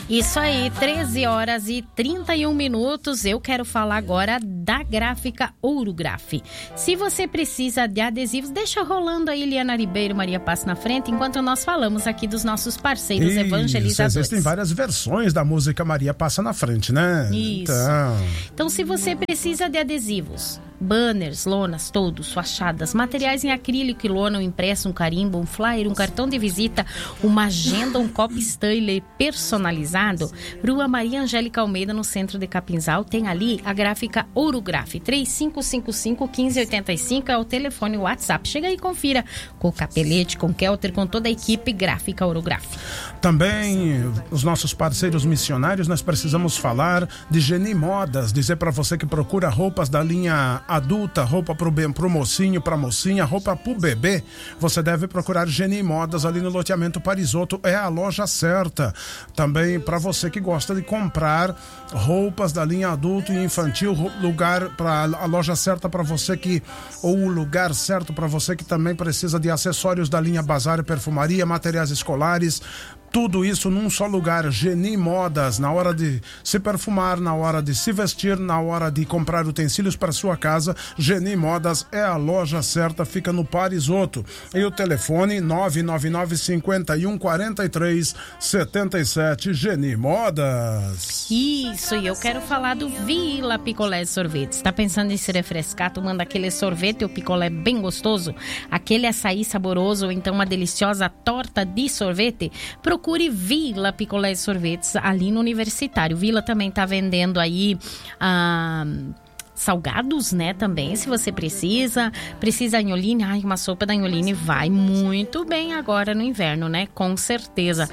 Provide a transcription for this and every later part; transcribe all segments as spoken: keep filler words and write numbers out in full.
Isso aí, treze horas e trinta e um minutos. Eu quero falar agora da Gráfica Ourograf. Se você precisa de adesivos, deixa rolando aí, Liana Ribeiro, Maria Passa na frente, enquanto nós falamos aqui dos nossos parceiros Isso, evangelizadores. Existem várias versões da música Maria Passa na frente, né? Isso. Então, então se você precisa de adesivos, banners, lonas, todos, fachadas, materiais em acrílico e lona, um impresso, um carimbo, um flyer, um cartão de visita, uma agenda, um copo Stanley personalizado, Rua Maria Angélica Almeida, no centro de Capinzal, tem ali a Gráfica Ourograf. três cinco cinco cinco, um cinco oito cinco é o telefone, o WhatsApp. Chega aí e confira com o Capelete, com o Kelter, com toda a equipe Gráfica Ourograf. Também os nossos parceiros missionários, nós precisamos falar de Geni Modas, dizer para você que procura roupas da linha adulta, roupa pro, bem, pro mocinho, pra mocinha, roupa pro bebê, você deve procurar Geni Modas ali no loteamento Parisotto, é a loja certa. Também para você que gosta de comprar roupas da linha adulto e infantil, lugar para a loja certa para você que, ou o lugar certo para você que também precisa de acessórios da linha Bazar e Perfumaria, materiais escolares, tudo isso num só lugar. Geni Modas, na hora de se perfumar, na hora de se vestir, na hora de comprar utensílios para sua casa, Geni Modas é a loja certa, fica no Parisotto. E o telefone nove nove nove, cinco um, quatro três, sete sete, Geni Modas. Isso, e eu quero falar do Vila Picolé Sorvetes. Tá pensando em se refrescar, tomando aquele sorvete ou picolé bem gostoso, aquele açaí saboroso ou então uma deliciosa torta de sorvete? Procure Vila Picolé Sorvetes ali no Universitário. Vila também tá vendendo aí ah, salgados, né, também, se você precisa. Precisa anholine, ai, uma sopa da anholine vai muito bem agora no inverno, né, com certeza.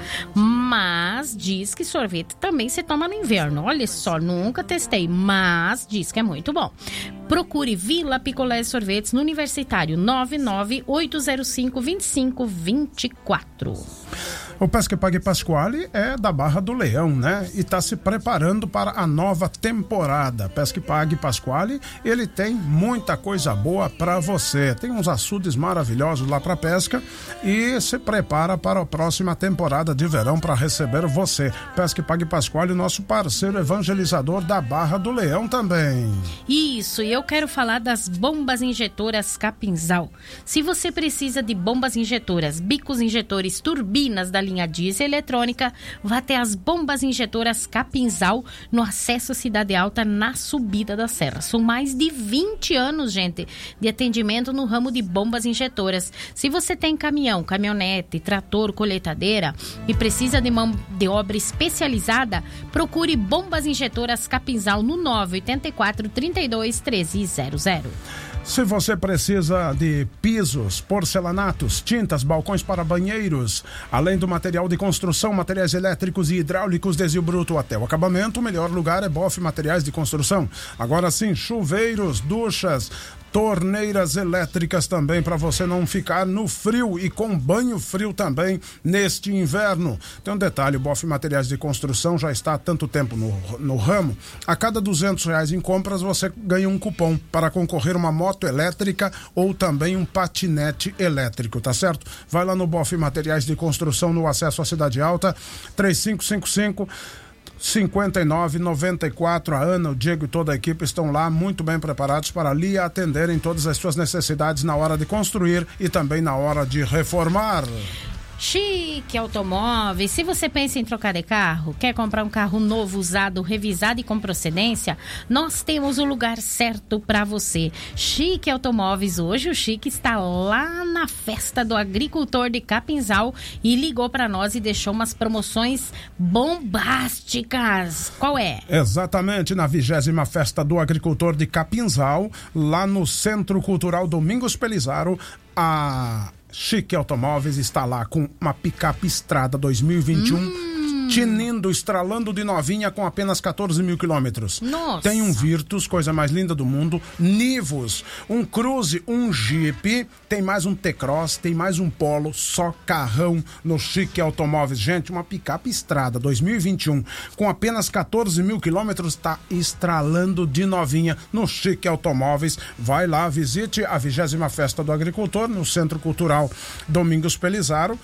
Mas diz que sorvete também se toma no inverno. Olha só, nunca testei, mas diz que é muito bom. Procure Vila Picolé Sorvetes no Universitário, nove nove oito zero cinco, dois cinco dois quatro. O Pesca Pague Pasquale é da Barra do Leão, né? E está se preparando para a nova temporada. Pesca Pague Pasquale, ele tem muita coisa boa para você. Tem uns açudes maravilhosos lá para pesca e se prepara para a próxima temporada de verão para receber você. Pesca Pague Pasquale, nosso parceiro evangelizador da Barra do Leão também. Isso, e eu quero falar das bombas injetoras Capinzal. Se você precisa de bombas injetoras, bicos injetores, turbinas da linha diesel eletrônica, vá até as bombas injetoras Capinzal no acesso à Cidade Alta, na subida da serra. São mais de vinte anos, gente, de atendimento no ramo de bombas injetoras. Se você tem caminhão, caminhonete, trator, colheitadeira e precisa de mão de obra especializada, procure bombas injetoras Capinzal no nove oito quatro, trinta e dois, treze zero zero. Se você precisa de pisos, porcelanatos, tintas, balcões para banheiros, além do material de construção, materiais elétricos e hidráulicos, desde o bruto até o acabamento, o melhor lugar é Boff Materiais de Construção. Agora sim, chuveiros, duchas, torneiras elétricas também, para você não ficar no frio e com banho frio também neste inverno. Tem um detalhe, o Boff Materiais de Construção já está há tanto tempo no, no ramo. A cada duzentos reais em compras você ganha um cupom para concorrer a uma moto elétrica ou também um patinete elétrico, tá certo? Vai lá no Boff Materiais de Construção, no acesso à Cidade Alta, três cinco cinco cinco, cinquenta e nove, noventa e quatro. A Ana, o Diego e toda a equipe estão lá muito bem preparados para lhe atenderem todas as suas necessidades na hora de construir e também na hora de reformar. Chique Automóveis. Se você pensa em trocar de carro, quer comprar um carro novo, usado, revisado e com procedência, nós temos o lugar certo para você. Chique Automóveis. Hoje o Chique está lá na festa do agricultor de Capinzal e ligou para nós e deixou umas promoções bombásticas. Qual é? Exatamente, na vigésima festa do agricultor de Capinzal, lá no Centro Cultural Domingos Pelizaro, a Chique Automóveis está lá com uma picape Estrada dois mil e vinte e um, hum. tinindo, estralando de novinha com apenas quatorze mil quilômetros. Nossa. Tem um Virtus, coisa mais linda do mundo, Nivus, um Cruze, um Jeep, tem mais um T-Cross, tem mais um Polo, só carrão no Chique Automóveis. Gente, uma picape Estrada dois mil e vinte e um com apenas quatorze mil quilômetros, está estralando de novinha no Chique Automóveis. Vai lá, visite a vigésima festa do agricultor no Centro Cultural Domingos Pelizaro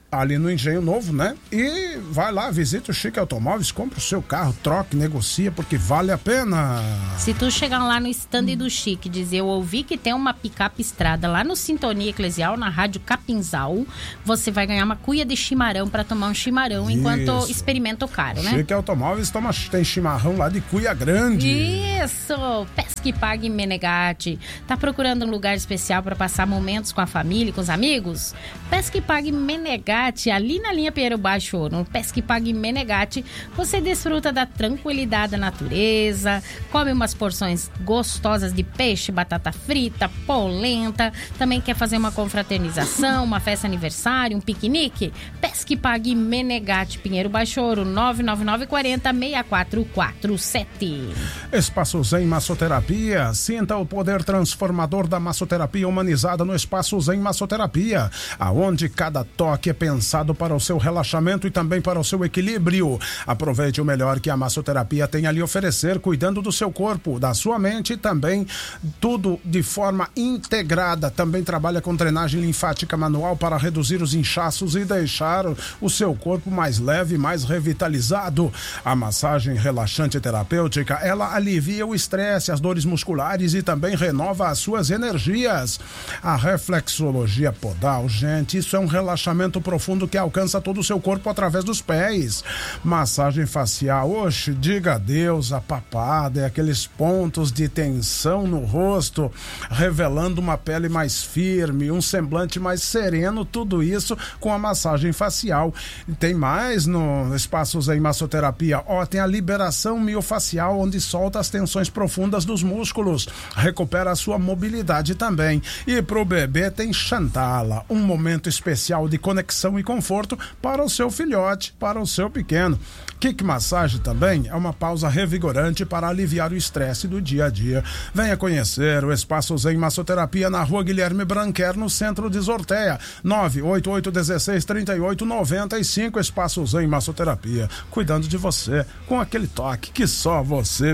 ali no Engenho Novo, né? E vai lá, visita o Chique Automóveis, compra o seu carro, troque, negocia, porque vale a pena. Se tu chegar lá no stand do Chique e dizer, eu ouvi que tem uma picape estrada lá no Sintonia Eclesial, na Rádio Capinzal, você vai ganhar uma cuia de chimarrão para tomar um chimarrão enquanto Isso. experimenta o carro, né? Chique Automóveis toma, tem chimarrão lá de cuia grande. Isso! Pesque Pague Menegatti. Tá procurando um lugar especial para passar momentos com a família e com os amigos? Pesque Pague Menegatti, ali na linha Pinheiro Baixo, no Pesque Pague Menegatti, você desfruta da tranquilidade da natureza, come umas porções gostosas de peixe, batata frita, polenta, também quer fazer uma confraternização, uma festa aniversário, um piquenique? Pesque Pague Menegatti, Pinheiro Baixo, nove nove nove quatro zero seis quatro quatro sete. Espaço Zen Massoterapia. Sinta o poder transformador da massoterapia humanizada no Espaço Zen Massoterapia, aonde cada toque é pensado para o seu relaxamento e também para o seu equilíbrio. Aproveite o melhor que a massoterapia tem a lhe oferecer, cuidando do seu corpo, da sua mente e também tudo de forma integrada. Também trabalha com drenagem linfática manual para reduzir os inchaços e deixar o seu corpo mais leve e mais revitalizado. A massagem relaxante terapêutica, ela alivia o estresse, as dores musculares e também renova as suas energias. A reflexologia podal, gente, isso é um relaxamento profundo que alcança todo o seu corpo através dos pés. Massagem facial, oxe, diga adeus a papada, é aqueles pontos de tensão no rosto, revelando uma pele mais firme, um semblante mais sereno, tudo isso com a massagem facial. Tem mais no Espaço Zen Massoterapia, ó, tem a liberação miofacial, onde solta as tensões profundas dos músculos, recupera a sua mobilidade também. E pro bebê tem Chantala, um momento especial de conexão e conforto para o seu filhote, para o seu pequeno. Kick Massagem também é uma pausa revigorante para aliviar o estresse do dia a dia. Venha conhecer o Espaço Zen Massoterapia na Rua Guilherme Branquer, no centro de Sorteia. nove oito oito um seis três oito nove cinco. Espaço Zen Massoterapia, cuidando de você com aquele toque que só você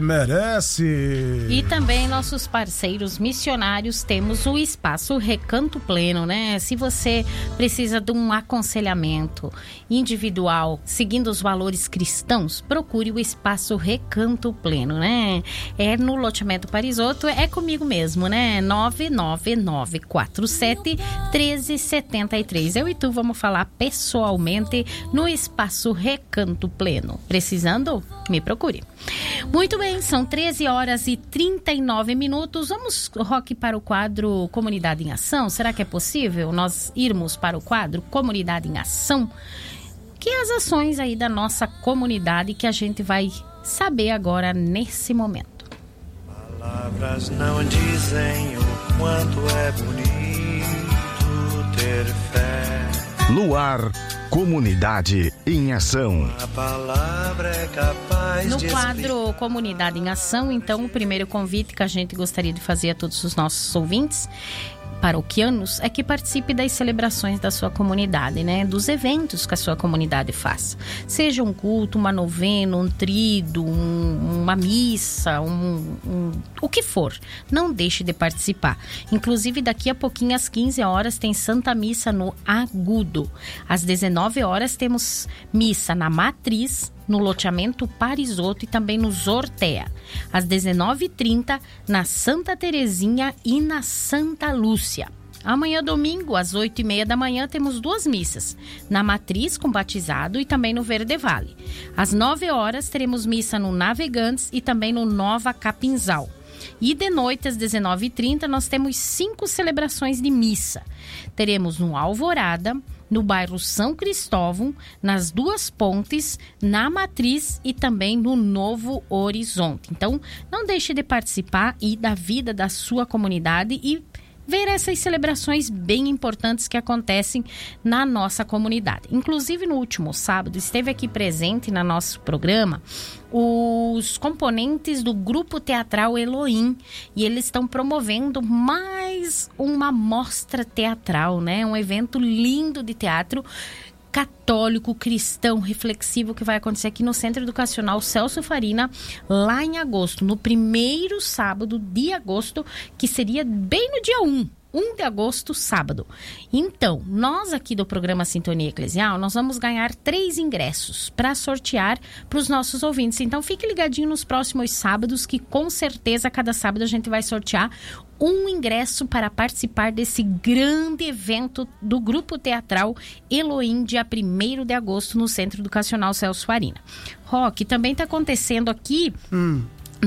merece. E também nossos parceiros missionários, temos o Espaço Recanto Pleno, né? Se você precisa de um aconselhamento individual, seguindo os valores cristãos, procure o Espaço Recanto Pleno, né? É no loteamento Parisoto, é comigo mesmo, né? nove nove nove quatro sete um três sete três. Eu e tu vamos falar pessoalmente no Espaço Recanto Pleno. Precisando? Me procure. Muito bem, são treze horas e trinta e nove minutos. Vamos, Roque, para o quadro Comunidade em Ação? Será que é possível nós irmos para o quadro Comunidade em Ação? Que é as ações aí da nossa comunidade que a gente vai saber agora nesse momento. Palavras não dizem o quanto é bonito ter fé. No ar, Comunidade em Ação. A palavra é capaz no de quadro Comunidade em Ação, então, o primeiro convite que a gente gostaria de fazer a todos os nossos ouvintes paroquianos é que participe das celebrações da sua comunidade, né? Dos eventos que a sua comunidade faz. Seja um culto, uma novena, um trido, um, uma missa, um, um, o que for. Não deixe de participar. Inclusive, daqui a pouquinho, às quinze horas, tem Santa Missa no Agudo. Às dezenove horas, temos missa na Matriz, no loteamento Parisoto e também no Sorteia. Às dezenove e trinta, na Santa Terezinha e na Santa Lúcia. Amanhã, domingo, às oito e meia da manhã, temos duas missas. Na Matriz, com batizado, e também no Verde Vale. Às nove horas, teremos missa no Navegantes e também no Nova Capinzal. E de noite, às dezenove e trinta, nós temos cinco celebrações de missa. Teremos no Alvorada, no bairro São Cristóvão, nas Duas Pontes, na Matriz e também no Novo Horizonte. Então, não deixe de participar e da vida da sua comunidade e ver essas celebrações bem importantes que acontecem na nossa comunidade. Inclusive, no último sábado, esteve aqui presente no nosso programa os componentes do Grupo Teatral Elohim, e eles estão promovendo mais uma mostra teatral, né? Um evento lindo de teatro católico, cristão, reflexivo, que vai acontecer aqui no Centro Educacional Celso Farina, lá em agosto, no primeiro sábado de agosto, que seria bem no dia um. um de agosto, sábado. Então, nós aqui do programa Sintonia Eclesial, nós vamos ganhar três ingressos para sortear para os nossos ouvintes. Então, fique ligadinho nos próximos sábados, que com certeza, cada sábado a gente vai sortear um ingresso para participar desse grande evento do Grupo Teatral Elohim, dia primeiro de agosto, no Centro Educacional Celso Farina. Roque, também está acontecendo aqui hum.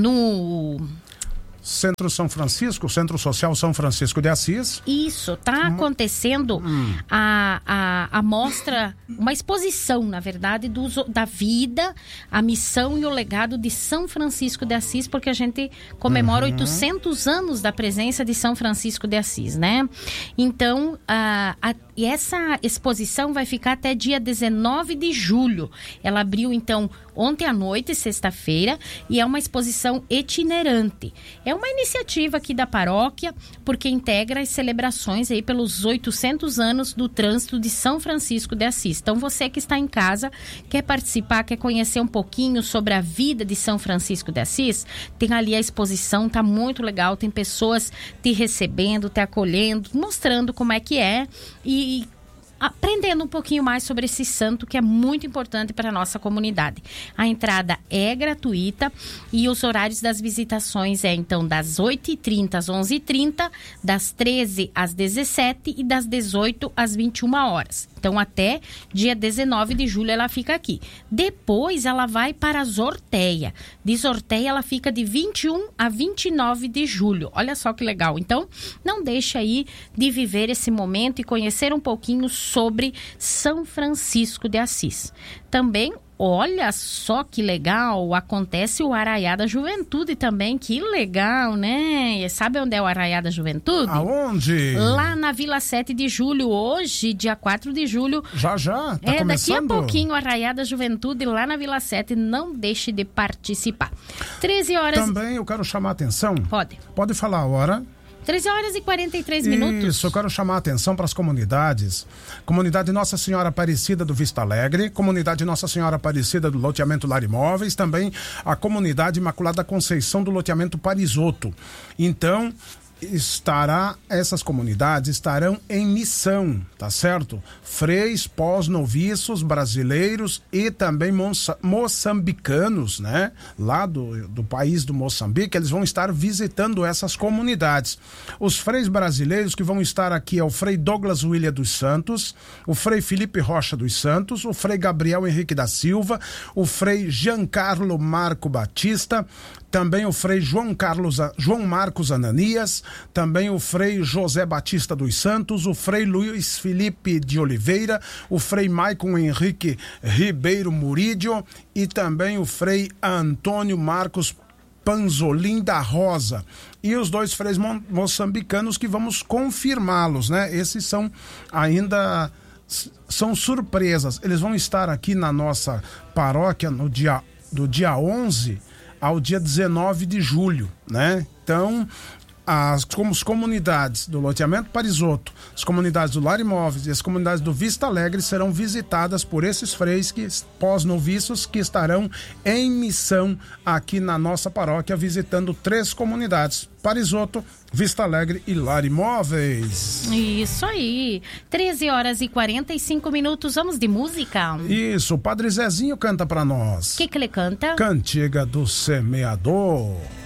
no... Centro São Francisco, Centro Social São Francisco de Assis. Isso, tá acontecendo hum. a, a, a mostra, uma exposição, na verdade, do, da vida, a missão e o legado de São Francisco de Assis, porque a gente comemora uhum. oitocentos anos da presença de São Francisco de Assis, né? Então, a, a, e essa exposição vai ficar até dia dezenove de julho. Ela abriu, então, ontem à noite, sexta-feira, e é uma exposição itinerante. É uma iniciativa aqui da paróquia, porque integra as celebrações aí pelos oitocentos anos do trânsito de São Francisco de Assis. Então, você que está em casa, quer participar, quer conhecer um pouquinho sobre a vida de São Francisco de Assis, tem ali a exposição, tá muito legal, tem pessoas te recebendo, te acolhendo, mostrando como é que é e aprendendo um pouquinho mais sobre esse santo, que é muito importante para a nossa comunidade. A entrada é gratuita e os horários das visitações é, então, das oito e trinta às onze e trinta, das treze às dezessete e das dezoito às vinte e uma horas. Então, até dia dezenove de julho ela fica aqui. Depois, ela vai para Zorteia. De Zorteia, ela fica de vinte e um a vinte e nove de julho. Olha só que legal. Então, não deixe aí de viver esse momento e conhecer um pouquinho sobre São Francisco de Assis. Também, olha só que legal, acontece o Arraiá da Juventude também, que legal, né? Sabe onde é o Arraiá da Juventude? Aonde? Lá na Vila sete de julho, hoje, dia quatro de julho. Já, já, tá é, começando? Daqui a pouquinho, o Arraiá da Juventude, lá na Vila sete, não deixe de participar. treze horas... Também eu quero chamar a atenção. Pode. Pode falar a hora. treze horas e quarenta e três minutos. Isso, eu quero chamar a atenção para as comunidades. Comunidade Nossa Senhora Aparecida do Vista Alegre, Comunidade Nossa Senhora Aparecida do Loteamento Lar Imóveis, também a Comunidade Imaculada Conceição do Loteamento Parisoto. Então, estará, essas comunidades estarão em missão, tá certo? Freis, pós-noviços brasileiros e também moça, moçambicanos, né? Lá do, do país do Moçambique, eles vão estar visitando essas comunidades. Os freis brasileiros que vão estar aqui é o Frei Douglas William dos Santos, o Frei Felipe Rocha dos Santos, o Frei Gabriel Henrique da Silva, o Frei Giancarlo Marco Batista, também o Frei João Carlos, João Marcos Ananias, também o Frei José Batista dos Santos, o Frei Luiz Felipe de Oliveira, o Frei Maicon Henrique Ribeiro Murídio e também o Frei Antônio Marcos Panzolin da Rosa. E os dois freis mo- moçambicanos que vamos confirmá-los, né? Esses são ainda... são surpresas. Eles vão estar aqui na nossa paróquia no dia, do dia onze ao dia dezenove de julho, né? Então, as, como as comunidades do Loteamento Parisoto, as comunidades do Lar Imóveis e as comunidades do Vista Alegre serão visitadas por esses freis que, pós-noviços que estarão em missão aqui na nossa paróquia, visitando três comunidades: Parisoto, Vista Alegre e Lar Imóveis. Isso aí. treze horas e quarenta e cinco minutos. Vamos de música? Isso, o Padre Zezinho canta pra nós. O que que ele canta? Cantiga do Semeador.